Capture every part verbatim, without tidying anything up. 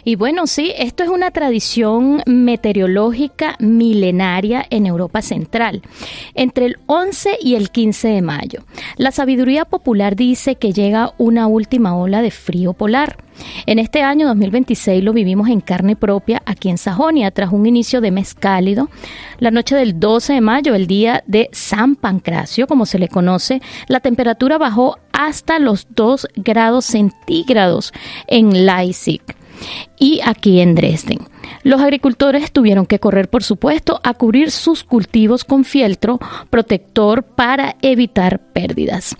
Y bueno, sí, esto es una tradición meteorológica milenaria en Europa Central, entre el once y el quince de mayo. La sabiduría popular dice que llega una última ola de frío polar. En este año dos mil veintiséis lo vivimos en carne propia aquí en Sajonia, tras un inicio de mes cálido. La noche del doce de mayo, el día de San Pancracio, como se le conoce, la temperatura bajó hasta los dos grados centígrados en Leipzig y aquí en Dresden. Los agricultores tuvieron que correr, por supuesto, a cubrir sus cultivos con fieltro protector para evitar pérdidas.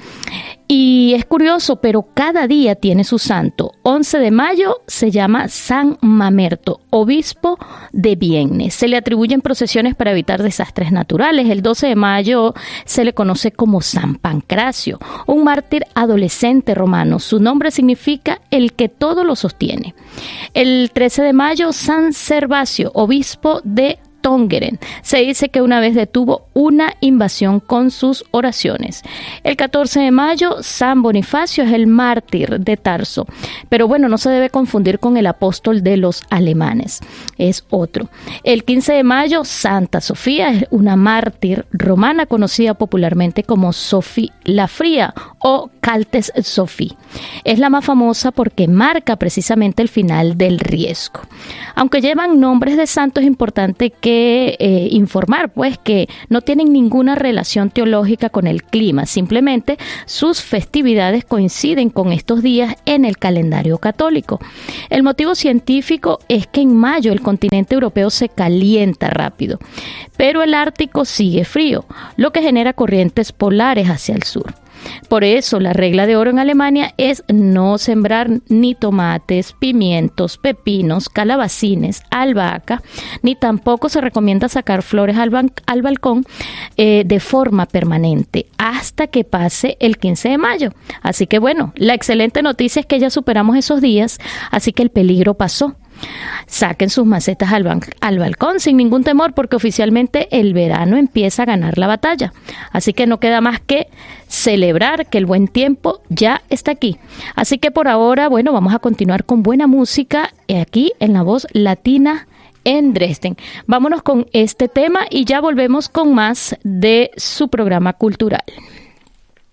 Y es curioso, pero cada día tiene su santo. once de mayo se llama San Mamerto, obispo de Vienne. Se le atribuyen procesiones para evitar desastres naturales. El doce de mayo se le conoce como San Pancracio, un mártir adolescente romano. Su nombre significa el que todo lo sostiene. El trece de mayo, San Servacio, obispo de Tongeren. Se dice que una vez detuvo una invasión con sus oraciones. El catorce de mayo, San Bonifacio es el mártir de Tarso. Pero bueno, no se debe confundir con el apóstol de los alemanes. Es otro. El quince de mayo, Santa Sofía es una mártir romana conocida popularmente como Sophie la Fría o Caltes Sophie. Es la más famosa porque marca precisamente el final del riesgo. Aunque llevan nombres de santos, es importante que Eh, informar pues que no tienen ninguna relación teológica con el clima, simplemente sus festividades coinciden con estos días en el calendario católico. El motivo científico es que en mayo el continente europeo se calienta rápido, pero el Ártico sigue frío, lo que genera corrientes polares hacia el sur. Por eso la regla de oro en Alemania es no sembrar ni tomates, pimientos, pepinos, calabacines, albahaca, ni tampoco se recomienda sacar flores al, ban- al balcón eh, de forma permanente hasta que pase el quince de mayo. Así que bueno, la excelente noticia es que ya superamos esos días, así que el peligro pasó. Saquen sus macetas al, ban- al balcón sin ningún temor porque oficialmente el verano empieza a ganar la batalla. Así que no queda más que celebrar que el buen tiempo ya está aquí. Así que por ahora, bueno, vamos a continuar con buena música aquí en La Voz Latina en Dresden. Vámonos con este tema y ya volvemos con más de su programa cultural.